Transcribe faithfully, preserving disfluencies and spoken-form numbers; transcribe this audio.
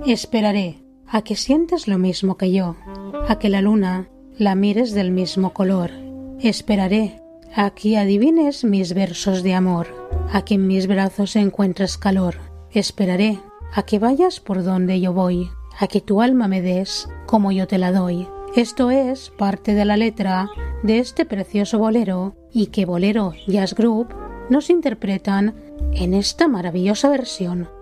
Esperaré a que sientas lo mismo que yo, a que la luna la mires del mismo color. Esperaré a que adivines mis versos de amor, a que en mis brazos encuentres calor. Esperaré a que vayas por donde yo voy, a que tu alma me des como yo te la doy. Esto es parte de la letra de este precioso bolero y que Bolero Jazz Group nos interpretan en esta maravillosa versión.